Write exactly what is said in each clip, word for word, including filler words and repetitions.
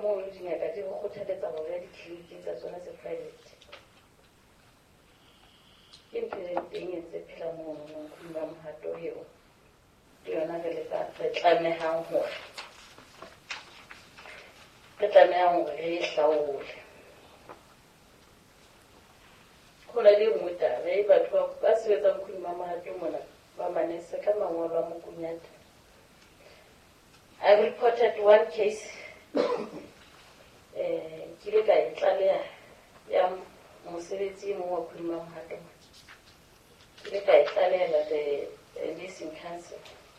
moo le dingaka di go kgothaletsa go ya ditleliniking tsa tsona tse private ke ntho e teng e tse phela moo mokgweng wa mohato eo ke yona re le re tlamehang hore re tlamehang hore re e hlaole. Go na le nngwe taba e batho ba sebetsang mokgweng wa mohato mona ba manese ka mangolo a mokunyata. I reported one case eh kile ka itlaleya ya mosebetsi mo wa mokgweng wa mohato. Kile ka itlaleya the nursing council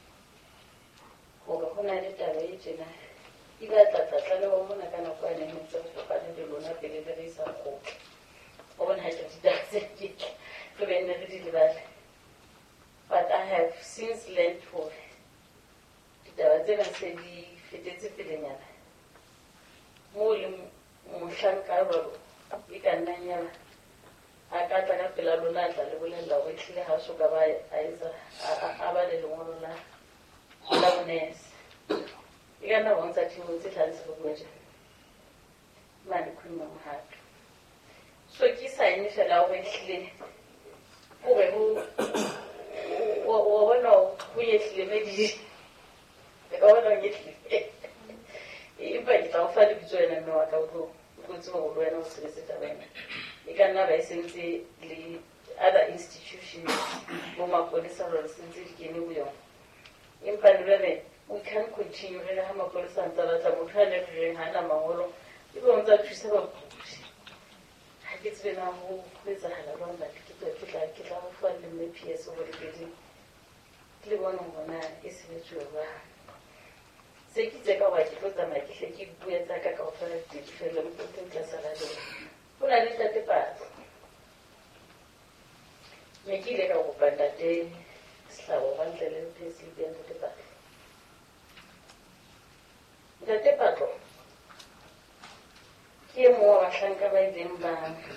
gore go na le taba e tjena e ba tlatlatla le go mona ka nako ya neng tse go ka le lona pele le re isa go on ha ke ditse ke ke bene re di lebala. But I have since learned for ditaba tsena se di fetetse pelenyana mo le mohlanka ba e ka nna nyana a ka tla ka pela lona tla le bolella go tlile ha so ka ba a isa a ba le lengolo la la bonese e ka nna bontsha thibo tse tlhase go bua jana mane khuma mohato. So ke sign fela go tlile gore go o bona go ye tlile medi e ka bona ke tlile e ba tla fa le bitso ena mme wa ka go go tswa go lwana go sebetsa ka bana e ka nna ba isentse le other institutions mo mapolisa re sentse di kene go yona empa le bene we can continue re ha mapolisa ntse ba tla motho a le re ha na mangolo e bo ntse thusa ba ha ke tsebe na go letsa hala ba ba ke tla ke tla ke tla go fa le me P S go le pedi le bona bona e se le tswe ba se ke tse ka wa ke tla ma ke ke bua tsa ka ka go fela di fela mo teng tla sala le go na le tate patlo me ke le ka go panda te slawo ba ntle le pesi le tate patlo tate patlo ke mo wa hlanka ba ileng ba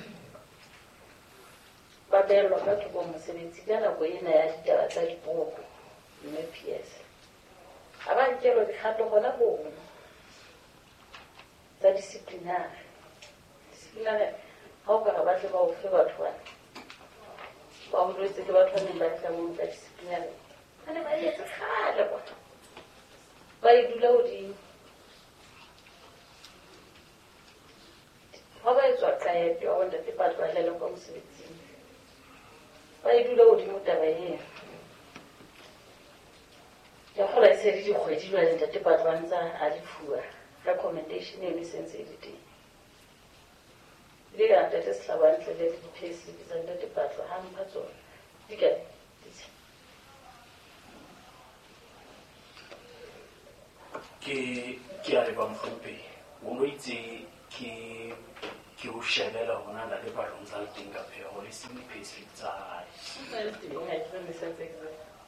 ba belwa ka tlo mo sebetsi ka nako ena ya ditaba tsa dipoko mme P S a ba nkelo di khato gona go tsa disciplinary disciplinary ha o ka ba tle ba o fe batho ba ba o retse ke batho ba ba tla mo ka disciplinary ana ba yetsa khala ba ba e dula o di ha ba etswa kae yo wanda te batho ba lela kwa mosebetsing ba e dula o di motaba ena ya go la se di kgwedi lwa nta te batho ba ntsa a di fua recommendation e le sense e di le ga tete se tlaba ntle le di phase di tsa nta te batho ha mpa tsona di ka ke ke a le ba mfompe o mo itse ke ke o shebela hona la le ba lonza le teng ka phego le se di phase tsa ai di nga tse me se tse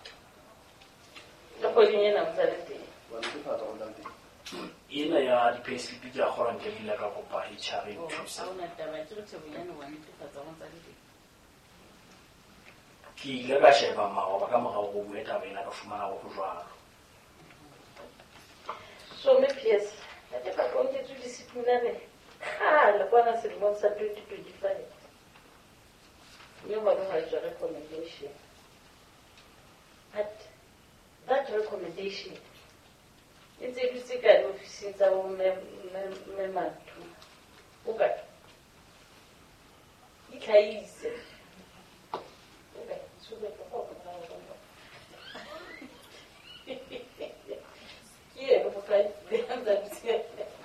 ka go di nyena motsa le teng ba le fa tsa onda teng ina ya di phase di ja go rang ke dile ka go pa H R e thusa a una taba tse tse bonyane wa ntse fa tsa motsa le teng ke ile ka sheba mago ba ka morago go bua taba ena ka fumana go jwalo so me P S la te pa go ke tse disciplinary khala bona se mo sa twenty twenty-five yo ba no ha ja recommendation but that recommendation it's a physical office tsa bo me me mathu o ka e tlaise o ka tsube ka go ba ke go ka le anda tse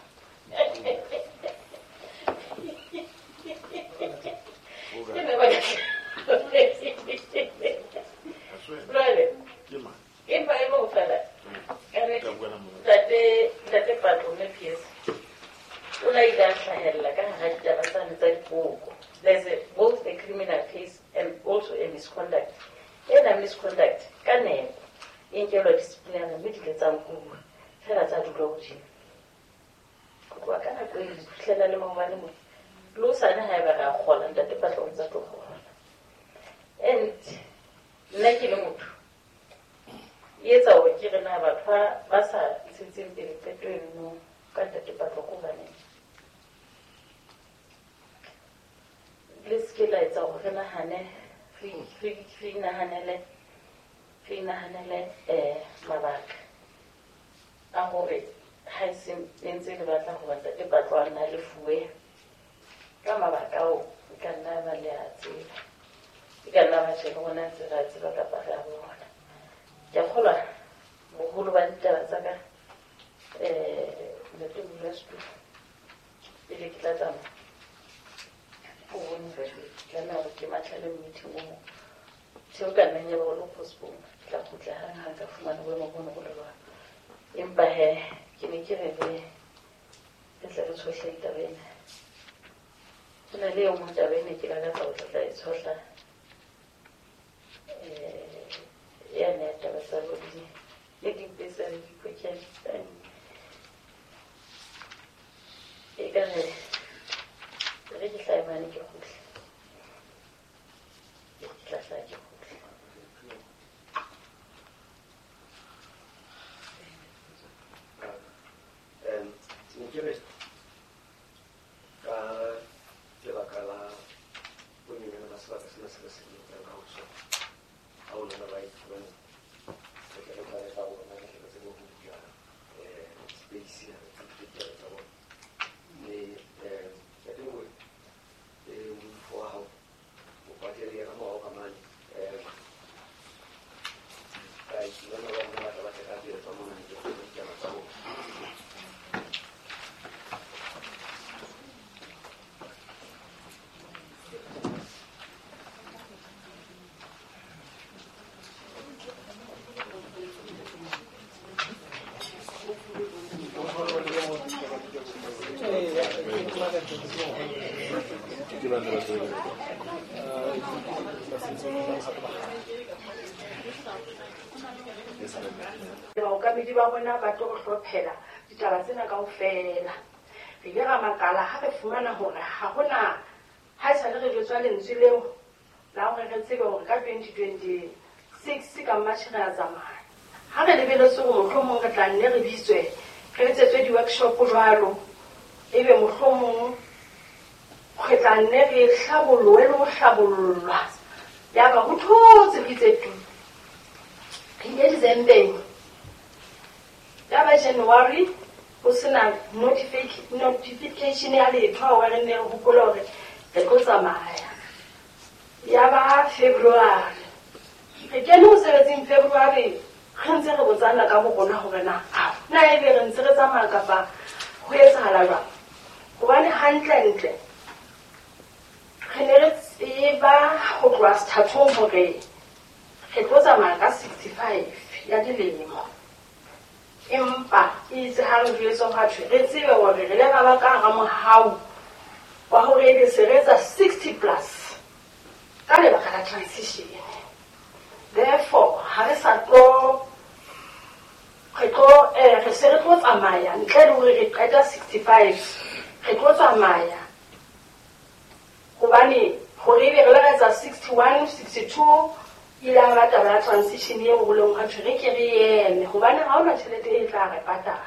Brother, impa e mo fela ene tate tate patlo me P S o la ida hlahella ka ha ditaba tsa ntsha dipoko. There's a, both a criminal case and also a misconduct. Ena misconduct ka nepo e nkelo disciplinary mme di letsa nkuwa fela tsa dula go dina go ka na go ihlela le mabane mo lo sana ha ba ga gola ntate patlo ntsa tlo gola and nna ke le motho yetsa o ke rena batho ba sa tsitseng pele petong no ka ntate patlo go bane ke laetsa gore re nagane re inaganele re inaganele um mabaka a gore ga e se ntse le batla go batla e batlo a nna le fue ka mabaka ao e ka nna ba le a tseba e ka nna ba tšhele gona ntse re a tseba kapa re a bona ke a kgolwa bogolo ba ditaba tsa ka um letobulasto pele ke tla tsamaya o bone re tlamea gore ke matlhale meeting o mo seo ka nnang ya ba go le postpone ke tla khutla gang ka fumana boemo bone go le jwang empa he ke ne ke re re tle re tshohle ditabene go na le yo mo tabene ke lakatsa go tlatla e tshohla um ya ne ya taba tsa bodi le dipesa le dikokele e ka re re ke hlaemane ke kgutle ke tlatla ke kgutle Interest ka lebaka la bonyenyane ba sebaka sena se re se leng ka ho sona ha o lona ba ithobane re tle re tlare ka bona re tle re tsebe ho bua space ya ditaba tsa bona mme ya teng hore moifo wa hao o patlele ka morao ka mane ka itibana ba bona ba tla ba tle ka pele tsa mona ntse go ditaba tsa bona baokamedi ba bona ba tlo go hlophela ditaba tsena kaofela re ile ra makala ha re fumana gore ga gona ha e sale re jetswa lentswe leo la gore re tsebe gore ka twenty twenty-six ka matšhe re a tsamaya ha re lebeletse go mohlomong re tla nne re bitswe re etsetswe di-workshop jalo ebe mohlomong re tla nne re hlabolloe le go hlabollwa ya ba go thotse re itse tu re ile Decembeng ya ba January go sena notification ya letho wa re ne go gopola gore re tlo tsamaya ya ba February re kene go sebetseng February re ntse re botsana ka go bona gore na na ebe re ntse re tsamaya kapa go etsagala jwang gobane hantle-ntle re ne re tseba go tloa sethathong gore re tlo tsamaya ka sixty-five ya dilemo empa e itse ha re jwetsa batho re tsebe gore re le ba ba ka ga mohau wa gore ebe se re etsa sixty plus ka lebaka la transition therefore ha re sa tlo re tlo re se re tlo tsamaya ntle le gore re qeta sixty-five re tlo tsamaya gobane gore ebe re le ga etsa sixty-one sixty-two ile a ba taba ya transition ye go boleng ga re ke re eme gobane ga ona tšhelete e tla re patala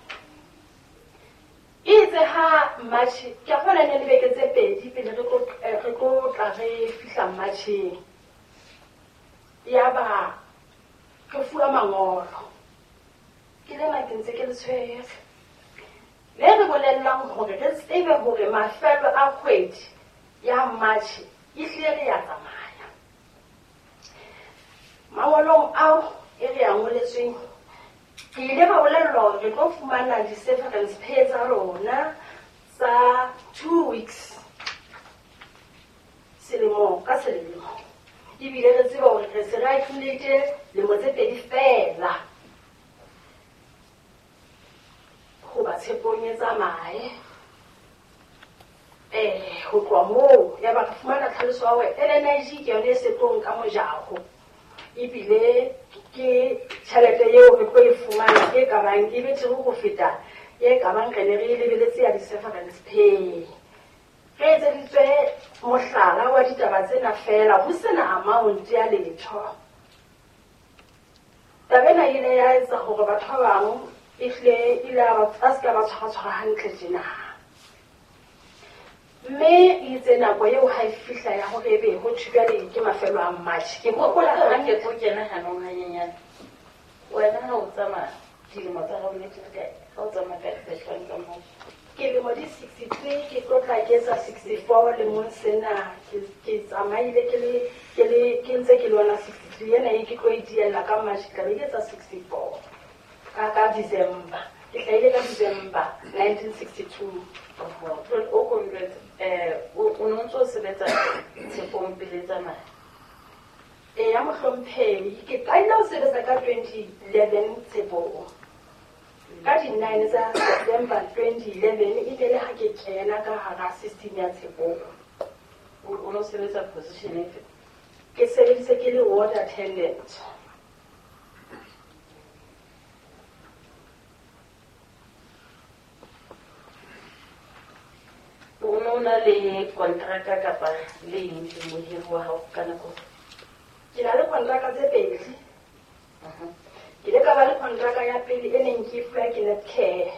itse ha matšhe ke gona ne le beke tse pedi pele re tlo tla re fihla matšheng ya ba re fuwa mangolo ke le makentse ke le tshwere le re bolellang gore re tsebe gore mafelo a kgwedi ya matšhe e hlile re ya tsamaya mangolong ao e re ya ngoletsweng ke ile ba bolelwa gore re tlo fumana di-severance pay tsa rona tsa two weeks selemo ka selemo ebile re tseba gore re se re accumulate lemo tse pedi fela goba tshepong e tsamaye um go tloa moo ya ba re fumana tlhaloso wa gore L N I G ke yone e setlong ka mojago ebile ke tšhelete yeo re tlo e fumana e ka bang e betere go feta e ka bang re ne re e lebeletse ya di-severance pay re etseditswe mohlala wa ditaba tsena fela go sena amount ya letho tabena ile ya etsa gore batho ba bangwe ehlile ile a seka ba tshwara-tshwara hantle tjena mme e itse nako yeo ha e fihla ya ho thibele ke mafelo a match ke Ko gopola la hantle ke go kena hanong hanyenyana. Wena ha o tsama dilemo tsa gago ne ke kae? Ha o tsama ka sefane ka mo. ke le mo di sixty-three ke tlo tla ke sa sixty-four le mo sena ke ke tsamaile ke le ke le ke ntse ke lona sixty-three ena e ke tlo itiela ka match ka be ke sa sixty-four ka ka December ke hlaile ka December nineteen sixty-two. O congrats eh o o no ntse o sebetsa Tshepong pele tsa mane. e ya mohlomphehi ke qaile ho sebetsa ka twenty eleven Tshepong ka di nine tsa September twenty eleven e bile ha ke kena ka hara system ya Tshepong. O no sebetsa position efe? Ke sebedise ke le ward attendant. O no na le contractor kapa le eng le mohiri wa hao ka nako? Ke na le kontraka tse pedi. Mhm. Ke le ka ba le kontraka ya pele e neng ke fuwa ke Netcare.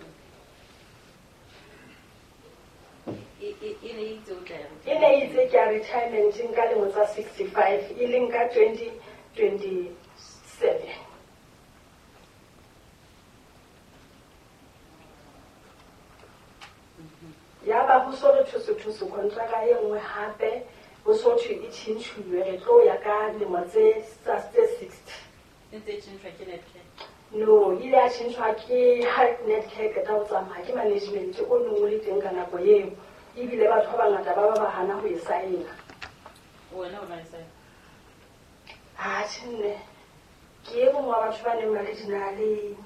E e e ne itse o tla re. E ne e itse ke a retirement nka lemo tsa sixty-five e leng ka twenty twenty-seven. Ya ba ho so re thuso-thuso kontraka e nngwe hape ho so thwe e tjhintjhuwe re tlo ya ka lemo tse tsa tse sixty. Ntse tshintshwa ke Netcare. No, ile a tjhentjhwa ke ha Netcare ka tao tsamaya ke management o neng o le teng ka nako eo ebile batho ba bangata ba ba ba hana ho e saena. Wena o na le sai. Ha tshenne ke e mongwe wa batho ba neng ba le dinale.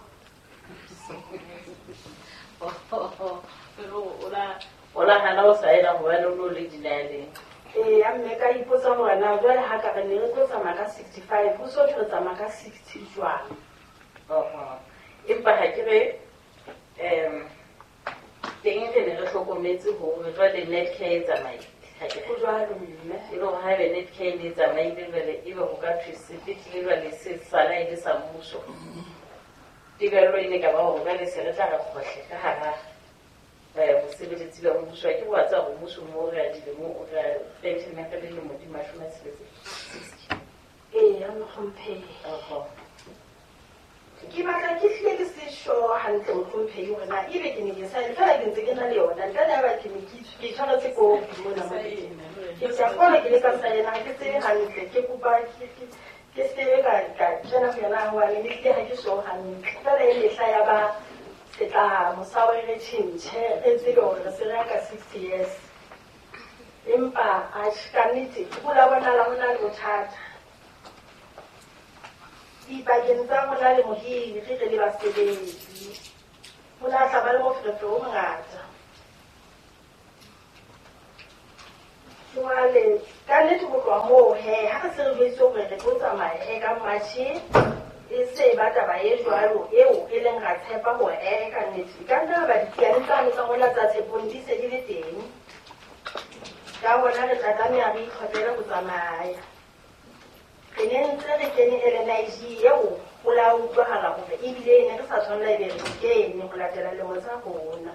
Pero ola ola hana o saena ho bana o le dinale. Eh ya mme ka ipotsa hore na jwale ha ka re ne re tlo tsamaya ka sixty-five ho so tlo tsamaya ka sixty jwang. Oh, empa ha ke re em teng re ne re hlokometse hore jwale Netcare e tsamaile. Ha ke Ho jwalo mme. e lo ha be Netcare e tsamaile jwale e be ho ka thuse fitile jwale se sala e le sa mmuso. Tibelo e ne ka ba hore jwale se re tla re khohle ka hara eh mosebeletsi ba mmuso ke wa tsa ho mmuso mo re a dilemo o ra pension ya ka le mo di mashome a sixty. Eh ya mohlomphehi. Oh. Ke batla ke hlile ke se sure hantle mohlomphehi hore na ebe ke ne ke sa fela ke ntse ke na le yona ntle le ba ke ne ke ke tshwanetse ko mona mo teng. Ke sa kgona ke le ka sa yena ke tsebe hantle ke kopa ke ke ke se ka ka tsena ho yana wa le ke ha ke so hantle fela e mehla ya ba setla mosawe re tjhentjhe re tsebe hore re se re ka sixty years empa a tshkanetse ke bula bona la hona le bothata dipakeng tsa rona le mohiri re le basebetsi ho la tla ba le mofefo o mongata jwale ka nnete ho tloha moo he ha re se re jwetse hore re tlo tsamaya he ka matjhe e se ba taba e jwalo eo e leng ra tshepa hore e ka nnete ka nna ba dikiane tsane tsa rona tsa tshepong di se di le teng ka hona re tla tlameha re itlhophele ho tsamaya re ne ntse re kene e le naiji eo ho la utlwahala hore ebile ne re sa tshwanela ebe re kene ho latela lemo tsa rona.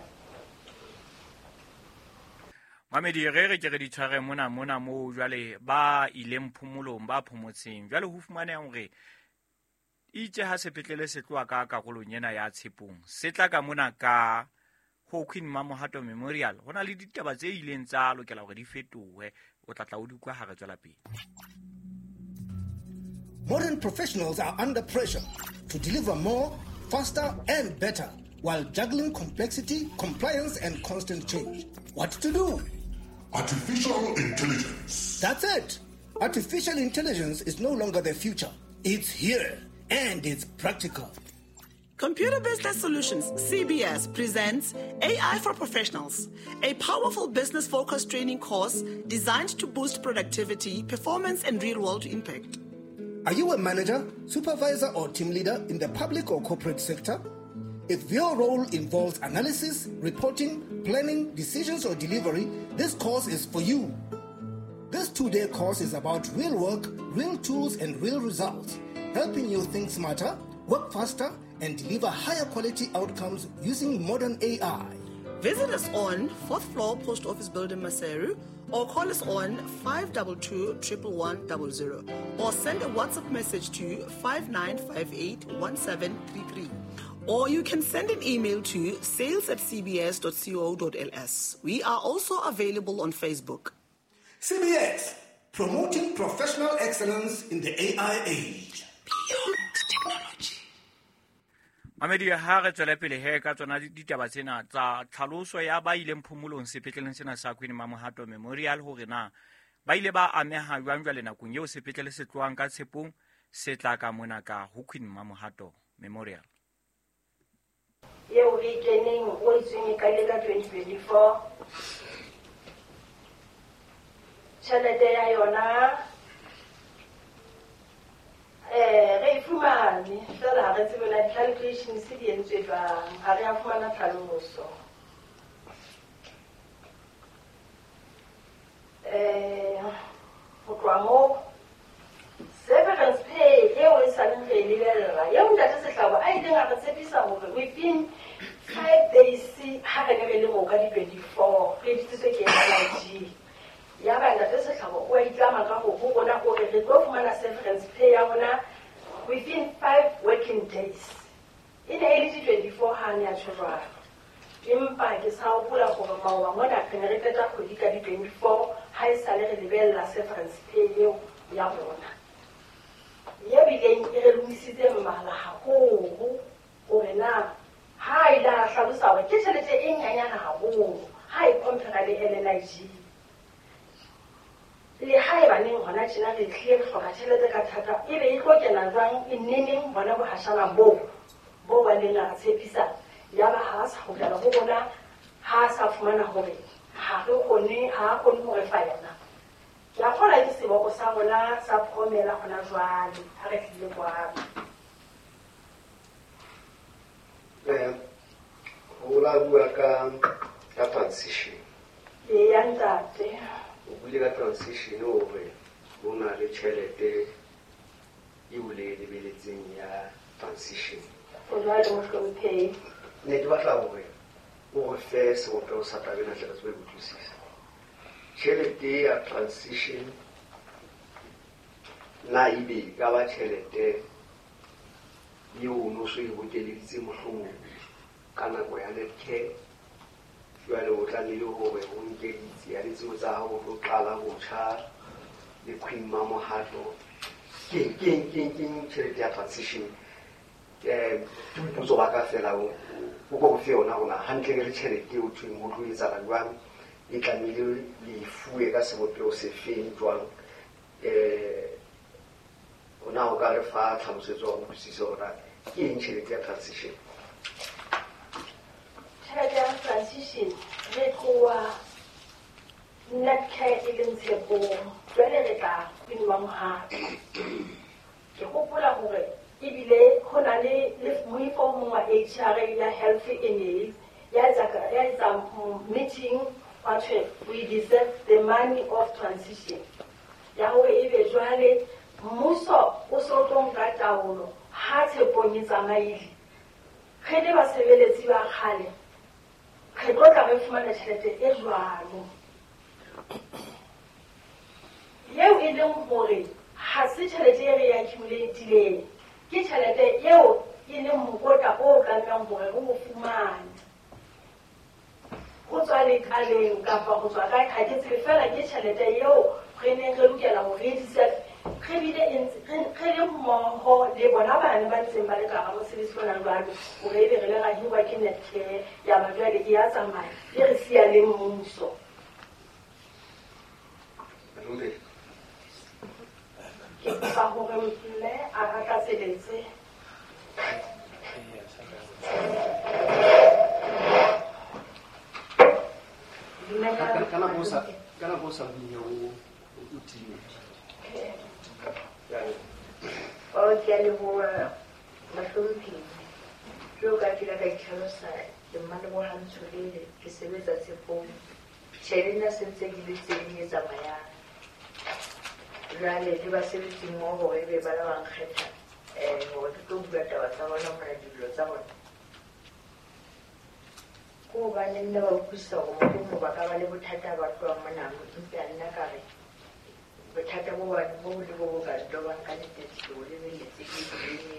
Mamedi re re ke re di tshware mona mona mo jwale ba ileng phomolong ba phomotseng jwale ho fumaneha hore itse ha sepetlele se tloa ka karolong ena ya Tshepong se tla ka mona ka ho Queen Mamohato Memorial hona le ditaba tse ileng tsa lokela hore di fetohe o tla tla o di kwa ha re tswela pele. Modern professionals are under pressure to deliver more, faster and better while juggling complexity, compliance and constant change. What to do? Artificial intelligence. That's it. Artificial intelligence is no longer the future. It's here and it's practical. Computer Business Solutions, C B S, presents A I for Professionals, a powerful business-focused training course designed to boost productivity, performance, and real-world impact. Are you a manager, supervisor, or team leader in the public or corporate sector? If your role involves analysis, reporting, planning, decisions, or delivery, this course is for you. This two-day course is about real work, real tools, and real results, helping you think smarter, work faster, and deliver higher quality outcomes using modern A I. Visit us on fourth floor Post Office Building, Maseru, or call us on five two two, one one one zero zero or send a WhatsApp message to five nine five eight one seven three three. Or you can send an email to sales at c b s dot co dot l s. We are also available on Facebook. C B S, promoting professional excellence in the A I age. Beyond technology. Mamedi ha re tswela pele he ka tsona ditaba tsena tsa tlhaloso ya ba ileng phomolong sepetleleng sena sa Queen Mamohato Memorial hore na ba ile ba ameha jwang jwale nakong eo sepetlele se tloang ka tshepong se tla ka mona ka ho Queen Mamohato Memorial. Yeo re keneng o itseng ka le ka twenty twenty-four tšhelete ya yona eh re fumane fela re tsebela di-calculations di entswe jwang ga re a fumana tlhaloso eh go tloa mo severance pay eo e saleng re e lebelela eo ntate Sehlabo a ileng a re tshepisa gore within five days ha re ne re le mo ka di twenty-four re ditsitswe ke N G ya ba ntate Sehlabo o a itlama ka go go bona gore re tlo fumana severance pay ya rona within five working days e ne e le di twenty-four ha ne a tshwarwa empa ke sa hopola gore maoba mona re ne re feta kgwedi ka di twenty-four ha e sale re lebelela severance pay eo ya rona ya bileng e re lomisitse mmala haholo gore na ha ile a hlalosa hore ke tšhelete e nyanyana haholo ha e compara le L N G le ha e baneng hona tjena re tlile re hloka tšhelete ka thata e be e tlo kena jwang e neneng bona bohashana bo bo ba leng a tshepisa ya ba ha sa hokela go bona ha sa fumana hore ha re kgone ha kgone hore fa yona ya kgola ke seboko sa rona sa promela gona jwale ha re tlile kwano eh hola bua ka ka transition e ya ntate o bule ka transition hore bona le tšhelete e o le lebeletseng ya transition o jwale mo hlomphe ne ke batla hore o re fe sebopego sa tabena tla tswe botlosisa tšhelete ya transition na ibe ka ba tšhelete yeo no so e bokeleditse mohlomong ka nako ya netcare jwale o tlamehile gore o nke ditsi ya ditsebo tsa gago tlo qala go tšha le Queen Mamohato keng keng keng keng tšhelete ya transition um dipotso ba ka fela o ko go fe yona gona gantle le tšhelete o thweng go tlo etsala jwang e tlamehile le fuwe ka sebopego se feng jwang um ona o ka re fa tlhalosetso wa go utlwisise gore ke eng tšhelete ya transition tšhelete ya transition re tloa netcare e leng tshepong jwale re tla Queen Mamohato ke gopola gore ebile go na le moifo o mongwe wa H R ya health email ya etsa meeting watwe we deserve the money of transition ya gore ebe jwale mmuso o so tlo nka taolo ha tshepong e tsamaile ge le basebeletsi ba kgale re tlo tla re fumana tšhelete e jwalo yeo e leng gore ha se tšhelete e re e accumulatileng ke tšhelete eo e leng mokota o tlamehang gore re o fumane go tswa lekaleng kapa go tswa kae ga ke tsebe fela ke tšhelete eo re neng re lokela go redisa re bile re le mmogo le bona bane ba ntseng ba le ka ga mosebetsi o nang jwalo gore ebe re le gahiwa ke netcare ya ba jwale e ya tsamaya e re sia le mmuso ke kopa gore mme a ratlatseletse kana go sa bile o o tile o ke le ho mahlomphi jo ka tla ka itlhalosa ke mmane mo hantsholele ke sebetsa tshepong tšhelena sentse ke le tseng e tsamayang jwale le basebetsi mmogo e be ba la ba nkgetha um gore ke tlo bua taba tsa bona mona dilo tsa bona ko ba ne nna ba utlwisa gore mo ba ka ba le bothata ba tloang mona mpe a nna ka re bothata bo ba bo le bo ka dobang ka ditetso le le tse di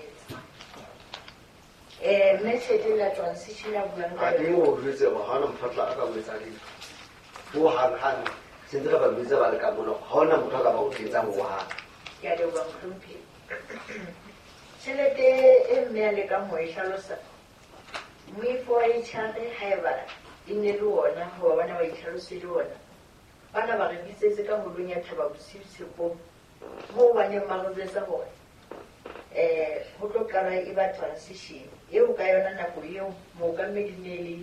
eh message la transition ya bulang ka a mo rutse ba hana mfatla aka mo tsa di bo han han sentse ka ba mitsa ba le ka mona hona motho ka ba o tletsa mo ha ya de ba mhlumpi tšhelete e mme a le ka mo e hlalosa moifo wa itšhare haeba e ne le ona goba bana ba itlhalose le ona bana ba re bitsetse ka molong ya thaba bosiu tshepong mo baneng ba robetsa gore um go tlo qala e ba transition eo ka yona nako eo mookamedi ne le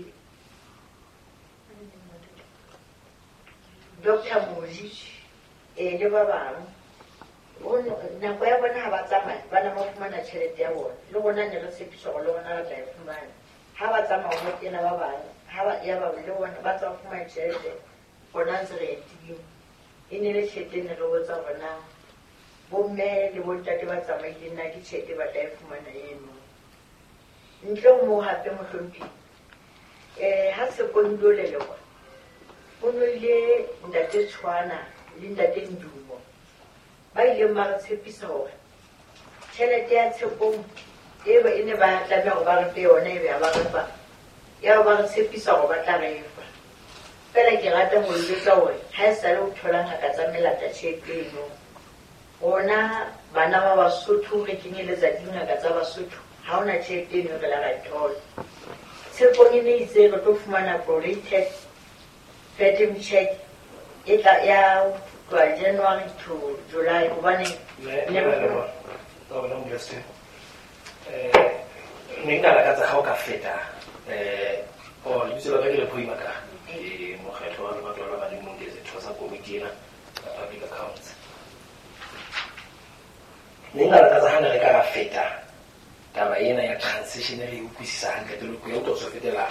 doctor Moji um le ba bangwe nako ya bona ga ba tsamaya bana ba fumana tšhelete ya bona le gona ne re tshepiswa go le gona re tla e fumana ha ba tsamaya mo tena ba bang ha ba ya ba le bona ba tsa fumana tšhelete gona ntse re etile e ne le tšhelete ne re botsa gona bomme le bontate ba tsamaile nna ke tšhelete ba tla e fumana eno ntle mo gape mohlomphi um ha sekondilo le lekwa go no ile ntate tshwana le ntate Ndumo ba ileng ba re tshepisa gore tšhelete ya tshepong e ba e ne ba tlameya go ba re fe yona e be ya ba re fa ya ba re tshepisa gore ba tla re fa fela ke rata go lebetsa gore ga e sale o thola ngaka tsa melata tšhelete eno gona bana ba Basotho re kenyeletsa dingaka tsa Basotho ga ona tšhelete eno re la ra thola tshepong e ne itse re tlo fumana prorated feeding check e tla ya tloa January to July gobane ne nka lakatsa ga o ka feta um o lebitso la ka ke le Phoi Makane ke mokgetho wa lebato la badimong ke setho sa komiti ena ya public accounts ne nka lakatsa ga ne re ka ra feta taba ena ya transition e re utlwisisa hantle teloko ya o tlo so fetela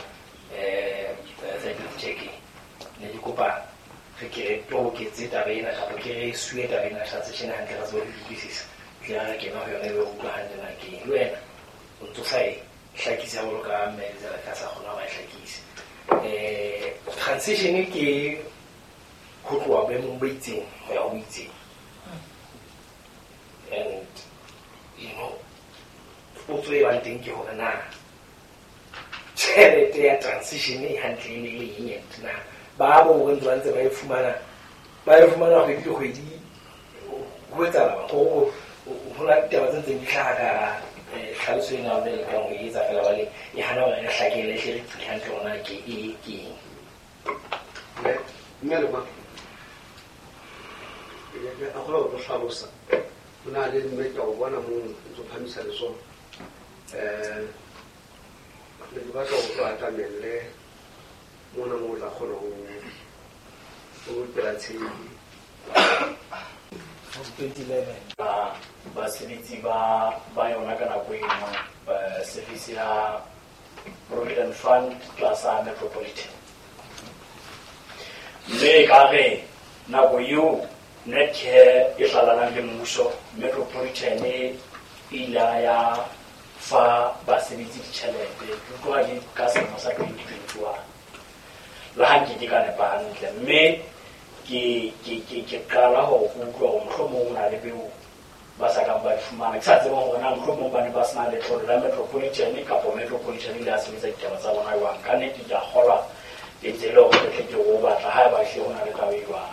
um checking ne ke kopa re ke re toboketse taba ena kapa ke re sue taba ena transition hantle ra tsebo le utlwisisa ke ra ke na ho yona e be utlwa hantle na ke le wena o ntse sa e hlakisa ya bolo ka mme le ka sa gona ba hlakisa eh transition ke go tloa be mo boitseng go ya go itseng and you know o tswe ba teng ke hore na tšhelete ya transition e hantle ne le eng na ba bo go ntse ntse ba e fumana ba e fumana go di go di go etsa ba go go la taba tse di tlhaga tlhaloso ena o le ka go etsa fela ba le e hana ba e hlakele hle re tla hantle ona ke e ke le mme le ba e a go lo tlhalosa una le mme ka o bona mo ntse phamisa le so eh le ba ka o tla tamelle mona mo la kgona go go tlatsi twenty eleven ba basebetsi ba ba yona ka nako eno ba service ya Provident Fund plus a Metropolitan mme ka re nako eo netcare e tlalanang le mmuso Metropolitan e ila ya fa basebetsi ditšhelete ke tloga ke ka selemo sa twenty twenty-one le ha ke ka nepa hantle mme ke ke ke ke qala ho utlwa gore mohlomong o na le beo ba sa ka ba fumana ke sa tseba gore na mohlomong ba ne ba sena letlole la Metropolitan kapo Metropolitan le a sebetsa ditaba tsa bona jwang ka nnete ke a kgolwa e ntse e le gore ke ke go batla ha ba hle go na le taba e jwang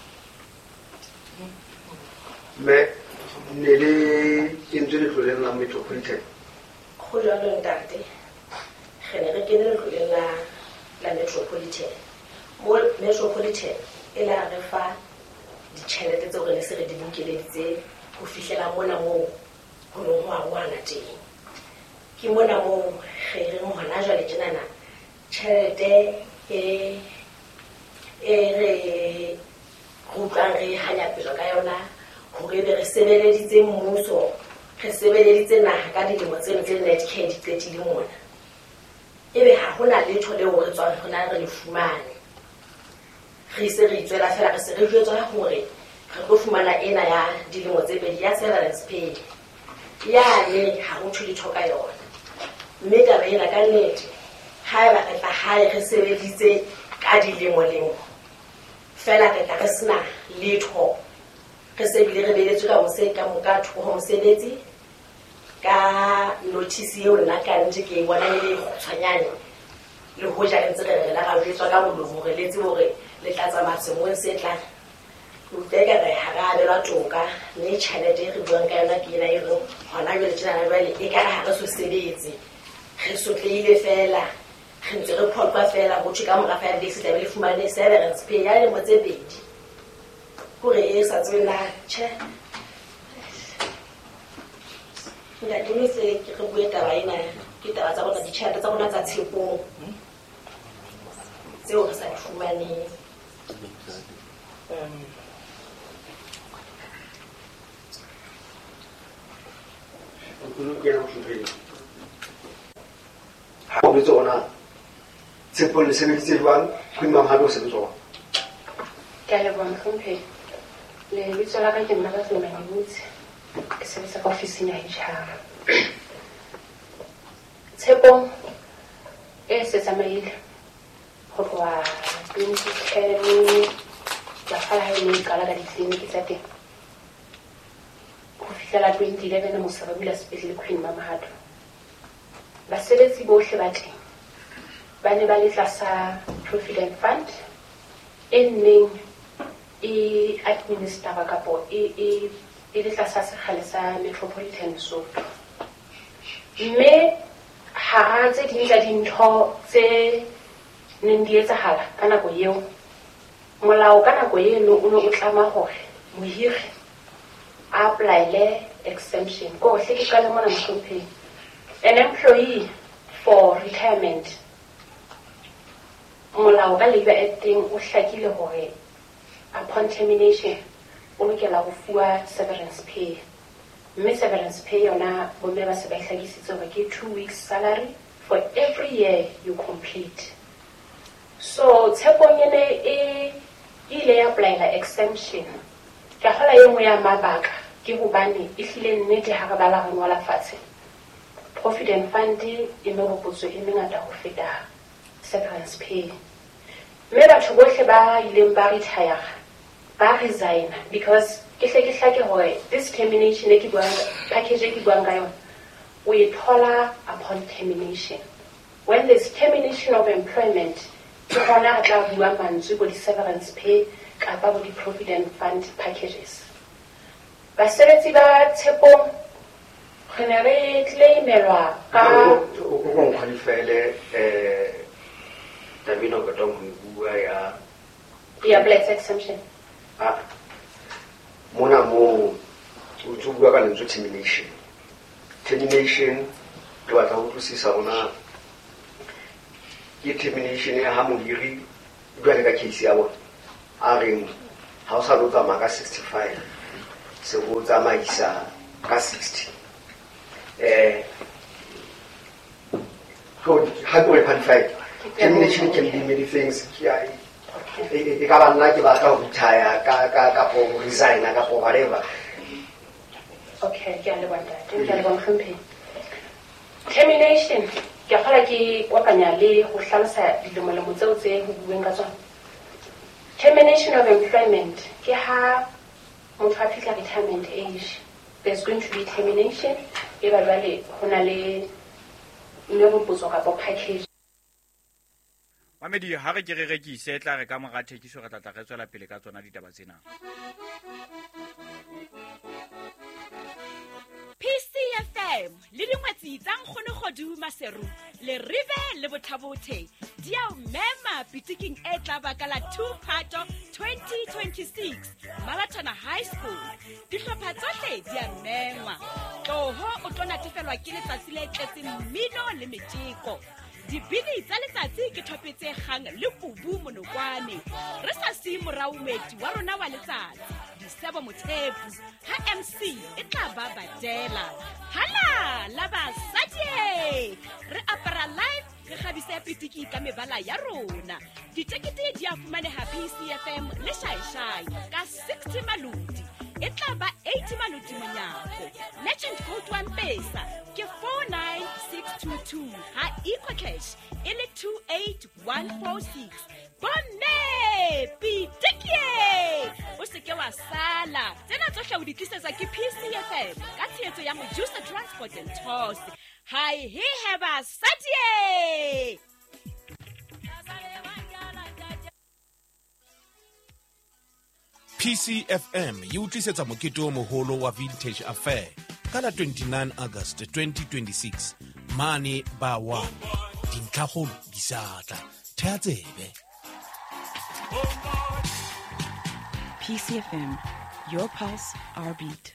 mme ne le kentse letlole la Metropolitan go jalo ntate ge ne re kene letlole la la Metropolitan mo Metropolitan e la re fa ditšhelete tseo re ne se re di bokeleditse go fihlela mona moo go neng go a ngwana teng ke mona moo ge re ngwana jwale tjenana tšhelete e e re go utlwang re hanyapetswa ka yona gore be re sebeleditse mmuso re sebeleditse naga ka dilemo tseno tse netcare di qetile mona ebe ha gona letho leo re tswang gona re le fumane re se re itswela fela re se re jwetswa gore re tlo fumana ena ya dilemo tse pedi ya severance pay ya le ha go thuli thoka yona mme taba ena ka nnete ha ba re tla hae re sebeditse ka dilemo-lemo fela re ka re sena letho re se bile re beletswe ka mose ka moka thoko ho mosebetsi ka notice eo nna ka ntse ke bona le tshwanyane le ho ja ntse re re la ga jetswa ka molomo re letse hore le tla tsamaya semong se tla uteka re harabe la toka ne tšhelete re buang ka yona ke ena e re hona jwale tjena jwale e ka ha re so sebetse re sotleile fela re ntse re photwa fela go tšwe ka mora five days tla be le fumane severance pay ya lemo tse pedi hore e sa tswe na tjhe nda ke se ke re bue taba ena ke taba tsa bona ditšhelete tsa bona tsa tshepong tseo re sa di fumaneng ha o le tsona tshepo le sebeditse jwang Queen Mamahadi o sebetsa jwang ke a leboha mohlomphehi lebitso la ka ke nna ka Tlolomane Butse ke sebetsa ka ofising ya H R tshepong e se tsamaile go tloha twenty ten ya fala ha e qala ka ditleliniki tsa teng go fihlela twenty eleven mose ba bula sepetlele Queen Mamahadi basebetsi bohle ba teng ba ne ba le tlasa Provident Fund e neng e administraba kapo e e e le tlasa sekgale sa Metropolitan Lesotho mme ha tse ding tsa dintho tse neng di etsahala ka nako eo molao ka nako eno o ne o tlama hore mohiri a apply exemption go hle ke kala mona mohlomphehi an employee for retirement molao ka Labour Acting o hlakile hore upon termination o lokela go fuwa severance pay mme severance pay yona bomme ba se ba hlakisitse hore ke two weeks salary for every year you complete so tshepong ene e ile ya applyela exemption ka hola e nngwe ya mabaka ke hobane e hlile nnete ha re bala re ngola fatshe Provident Fund e me hopotso e mengata ho feta severance pay mme batho bohle ba ileng ba retire ba resign because ke hle ke hlake hore this termination e ke buang package e ke buang ka yona o e thola upon termination when there's termination of employment ke hona re tla bua mantswe bo di-severance pay kapa bo di-Provident Fund packages basebetsi ba tshepong re ne re claimelwa ka o go nkgalifele eh tabino ka tong go bua ya ya black exemption ah mona mo o tsubuwa ka lentswe termination termination ke batla ho tlosisa rona ke termination ya ha mohiri jwale ka case ya bona a reng ha o sa lo tsamaya ka sixty-five se go tsamaisa ka sixty eh so how do I qualify termination can be many things yeah e ka ba nna ke batla ho retire ka ka ka po resign ka po whatever okay ke a le wanda ke a le bona hlomphe termination ke fala ke kopanya le go hlalosa dilemo tseo tse ho bueng ka tsona termination of employment ke ha motho a fihla retirement age there's going to be termination e ba jwale ho na le mmeropotso kapo package Mamedi ha re ke re rekise tla re ka mora thekiso re tla tla re tswela pele ka tsona ditaba tsena P C F M le dingwetsi tsa nkgone godu maseru le rive le bothabothe di a mema pitiking e tla bakala two phato twenty twenty-six Malatona High School di hlopha tsohle di a mengwa toho o tona tefelwa ke letsatsi le tletseng mmino le metjeko dibini tsa letsatsi ke thopetse gang le kubu monokwane re sa se moraumeti wa rona wa letsatsi disebo mothepu ha M C e tla ba badela hala la basadi re apara live re khabise pitiki ka mebala ya rona ditekete di a fumaneha P C F M le shaishai ka sixty maludi e tla ba eighty maluti monyako. Merchant code wa M-Pesa ke four nine six two two. Ha Ecocash e le two eight one four six. Bonne Pitikie! O se ke wa sala. Tsena tsohle o di tlisetsa ke P C F M ka tshehetso ya Mojusa Transport and Tours. Hi, he have a Satie! P C F M e utlwisetsa mokete o moholo wa Vintage Affair ka la twenty-nine August twenty twenty-six mane ba wa dintlhagolo di satla thea tsebe. P C F M, your pulse, our beat.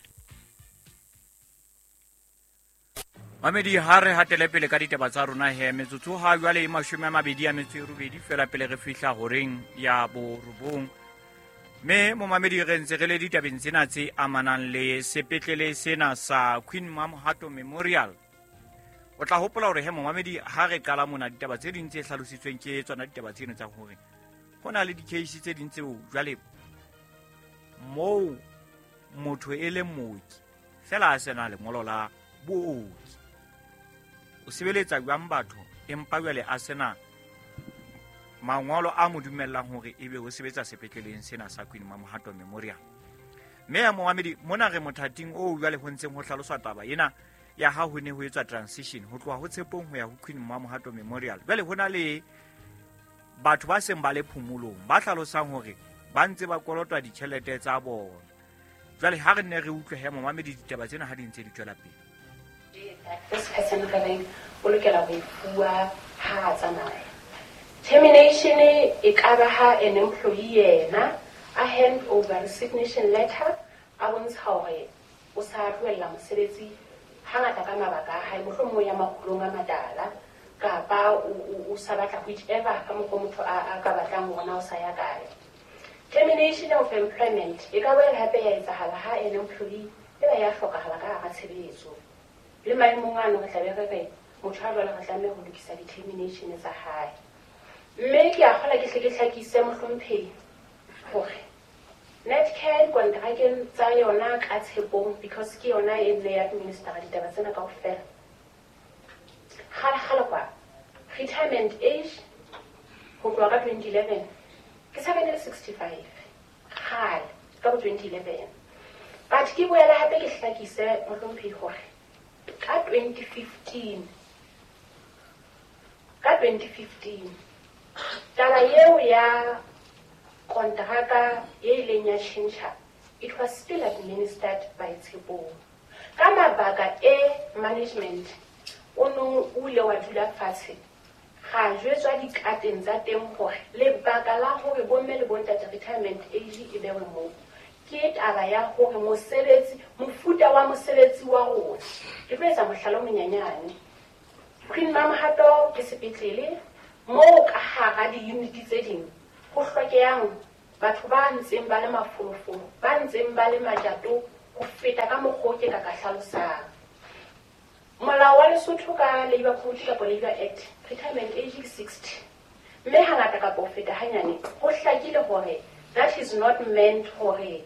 Mamedi ha re hatele pele ka ditaba tsa rona he metsotso ha jwale e mashome a mabedi a metso e robedi fela pele re fihla horeng ya borobong. Me mo mamedi re ntse re le ditabeng tsena tse amanang le sepetlele sena sa Queen Mamohato Memorial. O tla hopola hore he mo mamedi ha re qala mona ditaba tse ding tse hlalositsweng ke tsona ditaba tseno tsa hore hona le di-case tse ding tseo jwale mo motho e le mooki fela a sena lengolo la booki o sebeletsa jwang batho empa jwale a sena mangolo a mo dumellang hore ebe o sebetsa sepetleleng sena sa Queen Mamohato Memorial. Me ya Mohamedi mona re mothating o jwale ho ntseng ho hlaloswa taba ena ya ha ho ne ho etswa transition ho tloha ho tshepong ho ya ho Queen Mamohato Memorial. Jwale hona le batho ba seng ba le phomolong ba hlalosang hore ba ntse ba kolotwa ditjhelete tsa bona. Jwale ha re ne re utlwe he Mohamedi ditaba tsena ha di ntse di tswela pele. This person going o lokela ho bua ha tsamaya. Termination e ka ba ha an employee yena a hand over resignation letter a bontsha hore o sa tlohella mosebetsi hangata ka mabaka a hae mohlomong ya makulong a matala kapa o sa batla whichever ka mokgwa motho a ka batlang hona o sa ya kae. Termination of employment e ka boela hape ya etsahala ha an employee e ba ya hlokahala ka hara tshebetso le maemong ano re tlabe re re motho a jwale re tlameha ho lokisa di-termination tsa hae. Mme ke a kgola ke hle ke hlakise mohlomphehi hore Netcare kontrakeng tsa yona ka tshepong because ke yona e ne ya administera ditaba tsena kaofela. Kgale kwa retirement age ho tloha ka twenty eleven ke seven sixty-five kgale ka bo twenty eleven. But ke boela hape ke hlakise mohlomphehi hore ka twenty fifteen ka twenty fifteen taba yeo ya kontraka e ileng ya tjhentjha it was still administered by Tshepong ka mabaka e management o nong o ile wa dula fatshe ga jwetswa dikateng tsa teng hore lebaka la hore bomme le bontate retirement age e bewe moo ke taba ya hore mosebetsi mofuta wa mosebetsi wa rona ke tlo etsa mohlala o monyanyane. Queen Mamohato ke sepetlele moo ka hara di-unity tse ding ho hlokehang batho ba ntseng ba le mafolofolo ba ntseng ba le majato ho feta ka mokgwa ke ka ka hlalosang. Molao wa Lesotho ka Labour Code kapa Labour Act retirement age is sixty mme hangata kapa ho feta hanyane ho hlakile hore that is not meant hore re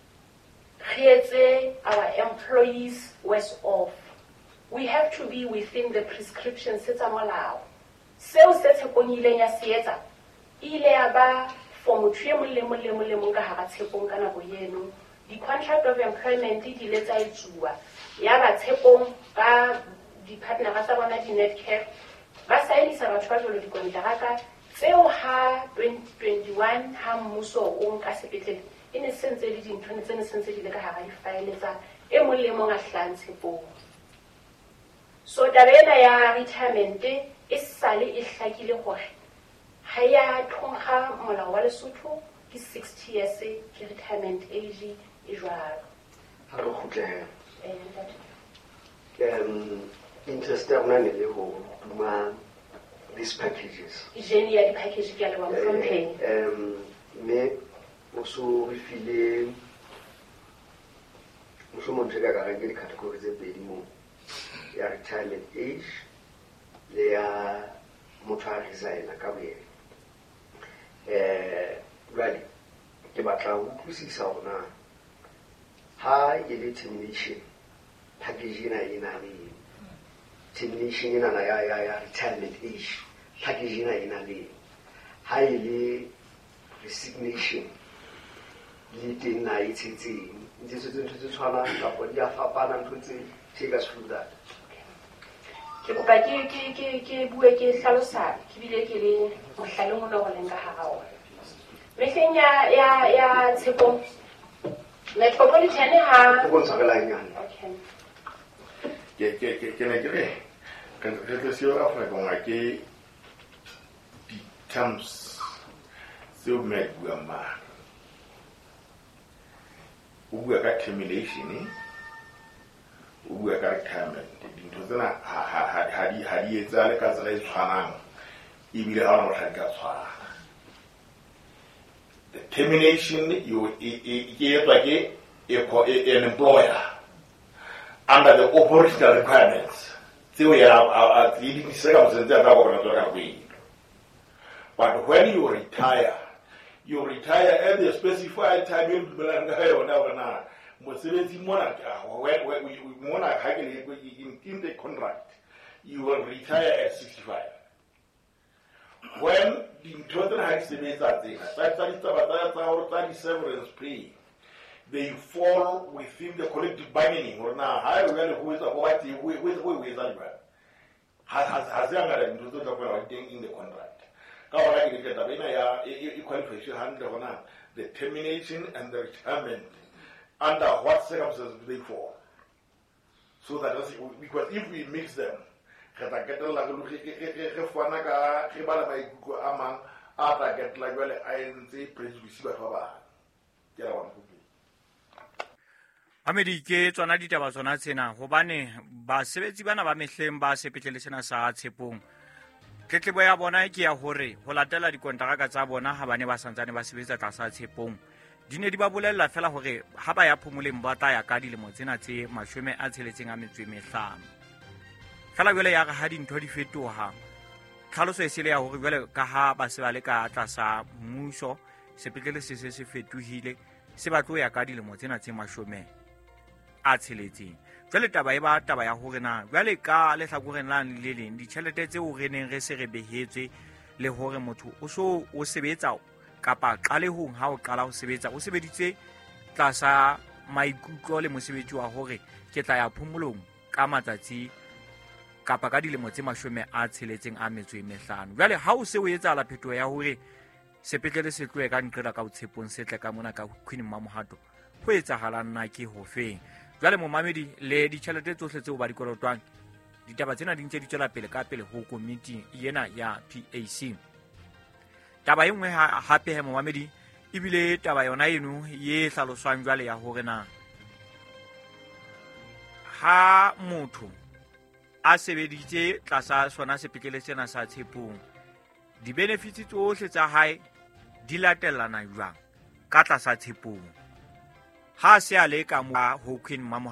etse our employees worse off. We have to be within the prescriptions tsa molao. Seo se Tshepong ileng ya se etsa ile ya ba for motho e mong le mong le mong le mong ka hara Tshepong ka nako eno di-contract of employment di ile tsa etsuwa ya ba Tshepong ka di-partnera tsa bona di-Netcare ba saenisa batho ba jwalo dikonteraka tseo ha twenty twenty-one ha mmuso o nka sepetlele e ne sentse le dintho tse ne sentse di le ka hara difaele tsa e mong le mong a hlahang Tshepong. So taba ena ya retirement e sale e hlakile hore ha ya thonga molao wa Lesotho ke sixty years ke retirement age e jwalo. Ha re khutle um interest ya rona ne le ho duma these packages jeni ya di-package ke a leba mohlompheng um me o so re file mohlomong tse ka ka ke di-category tse pedi mo ya retirement age le ya motho a resigna ka boyena. Eh, jwale ke batla ho utlwisisa hore na ha e le termination package ena ena le termination ena ya ya ya retirement age package ena ena le ha e le resignation le teng na e tsitseng ntse se ntse tse tshwana ka po dia fapana ntse tse take us through that. Ke kopa ke ke ke ke bue ke hlalosa ke bile ke le mohlalo mona go lenga ha gaona mehleng ya ya ya tshepo metropolitan ha go ntse la nyane okay ke ke ke ke ne ke re kan re ke sio ka fa go ngake di terms so me bua ma o bua ka termination o bua ka retirement dintho tsena ha di ha di etsa le ka tsela e tshwanang e bile ha ona ka tshwana. The termination you get like an employer under the operational requirements. So we are leading circumstances that are going to. But when you retire, you retire at the specified time you will Muslims monarch, when we monarch in the contract, you will retire at sixty-five. When the total has the thirty severance pay, they fall within the collective bargaining or now I really who is a white with who is that has has younger than in the contract. The termination and the retirement. Under what circumstances do they fall? So that because if we mix them, get like well, I say prejudice Amedi ke tsona ditaba tsona tsena hobane ba sebetsi bana ba mehleng ba sepetlele sena sa Tshepong tletlebo ya bona ke ya hore ho latela dikontraka tsa bona ha bane ba santsane ba sebetsa tlasa Tshepong dine di ba bolella fela hore ha ba ya phomoleng ba tla ya ka dilemo tsena tse mashome a tsheletseng a metswe mehlano fela jwale ya ga ha dintho di fetoha tlhaloso e sele ya hore jwale ka ha ba se ba le ka tlasa mmuso sepetlele se se se fetohile se ba tlo ya ka dilemo tsena tse mashome a tsheletseng jwale taba e ba taba ya hore na jwale ka le hlakoreng la le leng ditjhelete tse o reneng re se re behetswe le hore motho o so o sebetsa kapa qalehong ha o qala ho sebetsa o sebeditse tlasa maikutlo le mosebetsi wa hore ke tla ya phomolong ka matsatsi kapa ka dilemo tse mashome a tsheletseng a metswe mehlano jwale ha o se o etsa la phetoho ya hore sepetlele se tloe ka nqela ka Tshepong se tle ka mona ka Queen Mamohato ho etsahala nna ke ho feng jwale momamedi le ditjhelete tsohle tseo ba di kolotwang ditaba tsena di ntse di tswela pele ka pele ho committee yena ya P A C taba engwe hape he momamedi ibile taba yona eno ye hlaloswang jwale ya hore na ha motho a sebeditse tlasa sona sepetlele sena sa Tshepong di benefits tsohle tsa hae di latellana jwang ka tlasa Tshepong ha se a le ka mo ho Queen Mamohato